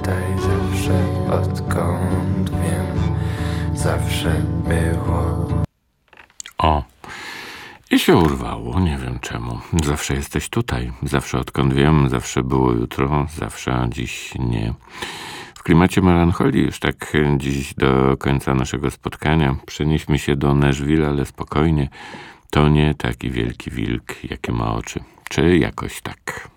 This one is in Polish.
tutaj zawsze, odkąd wiem, zawsze było. O, i się urwało, nie wiem czemu. Zawsze jesteś tutaj, zawsze odkąd wiem, zawsze było jutro, zawsze, a dziś nie. W klimacie melancholii już tak dziś do końca naszego spotkania. Przenieśmy się do Nashville, ale spokojnie. To nie taki wielki wilk, jakie ma oczy. Czy jakoś tak.